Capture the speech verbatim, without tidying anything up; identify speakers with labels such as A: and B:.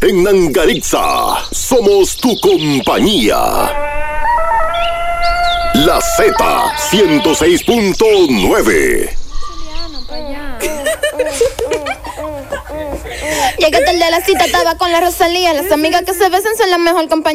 A: En Nangaritza, somos tu compañía. La Z ciento seis punto nueve.
B: Llegué tarde a la cita, estaba con la Rosalía. Las amigas que se besan son la mejor compañía.